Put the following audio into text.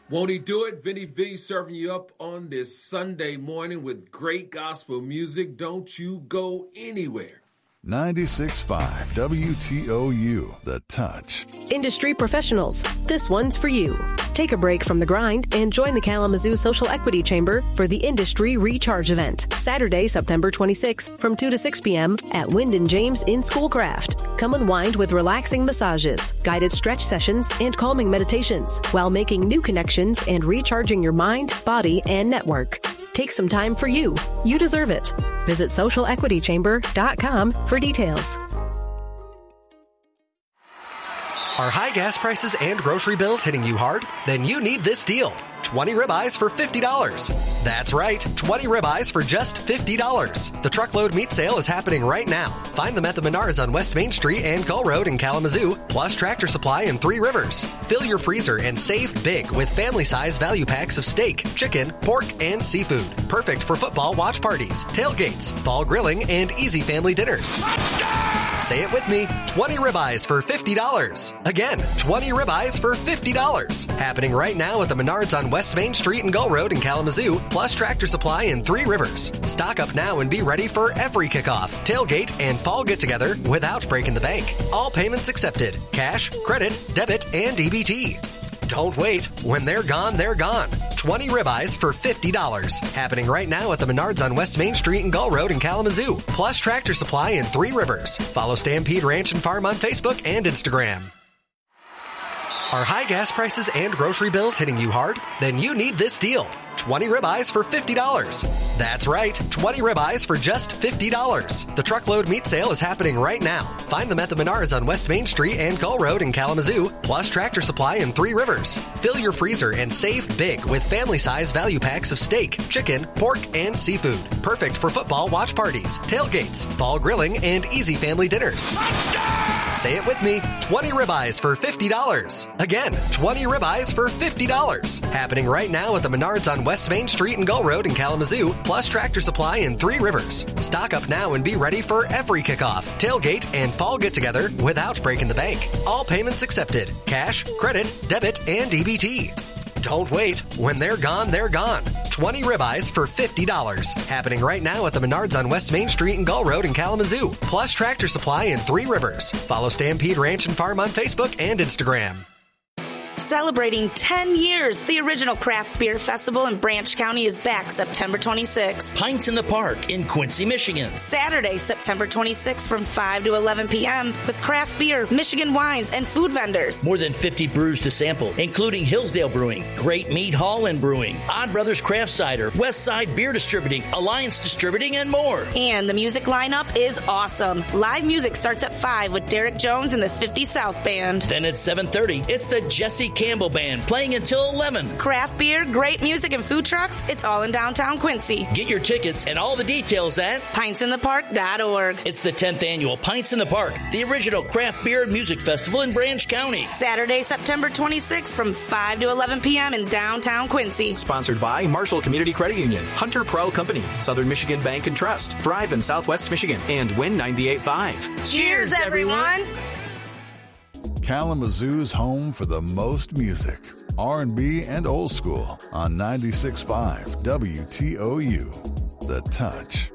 Won't he do it? Vinny V serving you up on this Sunday morning with great gospel music. Don't you go anywhere. 96.5 WTOU, The Touch. Industry professionals, this one's for you. Take a break from the grind and join the Kalamazoo Social Equity Chamber for the Industry Recharge event, Saturday, September 26th from 2 to 6 p.m. at Wyndon James in Schoolcraft. Come unwind with relaxing massages, guided stretch sessions, and calming meditations while making new connections and recharging your mind, body, and network. Take some time for you. You deserve it. Visit socialequitychamber.com for details. Are high gas prices and grocery bills hitting you hard? Then you need this deal. 20 ribeyes for $50. That's right, 20 ribeyes for just $50. The truckload meat sale is happening right now. Find them at the Menards on West Main Street and Gull Road in Kalamazoo, plus Tractor Supply in Three Rivers. Fill your freezer and save big with family-size value packs of steak, chicken, pork, and seafood. Perfect for football watch parties, tailgates, fall grilling, and easy family dinners. Touchdown! Say it with me, 20 ribeyes for $50. Again, 20 ribeyes for $50. Happening right now at the Menards on West Main Street and Gull Road in Kalamazoo, plus Tractor Supply in Three Rivers. Stock up now and be ready for every kickoff, tailgate, and fall get-together without breaking the bank. All payments accepted. Cash, credit, debit, and EBT. Don't wait. When they're gone, they're gone. 20 ribeyes for $50. Happening right now at the Menards on West Main Street and Gull Road in Kalamazoo, plus Tractor Supply in Three Rivers. Follow Stampede Ranch and Farm on Facebook and Instagram. Are high gas prices and grocery bills hitting you hard? Then you need this deal. 20 ribeyes for $50. That's right, 20 ribeyes for just $50. The truckload meat sale is happening right now. Find them at the Menards on West Main Street and Gull Road in Kalamazoo, plus Tractor Supply in Three Rivers. Fill your freezer and save big with family-size value packs of steak, chicken, pork, and seafood. Perfect for football watch parties, tailgates, fall grilling, and easy family dinners. Touchdown! Say it with me, 20 ribeyes for $50. Again, 20 ribeyes for $50. Happening right now at the Menards on West Main Street and Gull Road in Kalamazoo, plus Tractor Supply in Three Rivers. Stock up now and be ready for every kickoff, tailgate, and fall get-together without breaking the bank. All payments accepted. Cash, credit, debit, and EBT. Don't wait. When they're gone, they're gone. 20 ribeyes for $50. Happening right now at the Menards on West Main Street and Gull Road in Kalamazoo, plus Tractor Supply in Three Rivers. Follow Stampede Ranch and Farm on Facebook and Instagram. Celebrating 10 years, the original Craft Beer Festival in Branch County is back September 26th. Pints in the Park in Quincy, Michigan. Saturday, September 26th from 5 to 11 p.m. with craft beer, Michigan wines, and food vendors. More than 50 brews to sample, including Hillsdale Brewing, Great Meat Hall and Brewing, Odd Brothers Craft Cider, Westside Beer Distributing, Alliance Distributing, and more. And the music lineup is awesome. Live music starts at 5 with Derek Jones and the 50 South Band. Then at 7:30, it's the Jesse Campbell Band playing until 11. Craft beer, great music, and food trucks, it's all in downtown Quincy. Get your tickets and all the details at PintsInThePark.org. It's the 10th annual Pints in the Park, the original craft beer music festival in Branch County. Saturday, September 26th from 5 to 11 p.m. in downtown Quincy. Sponsored by Marshall Community Credit Union, Hunter Pearl Company, Southern Michigan Bank and Trust, Thrive in Southwest Michigan, and Win 98.5. Cheers, everyone! Kalamazoo's home for the most music, R&B, and old school on 96.5 WTOU, The Touch.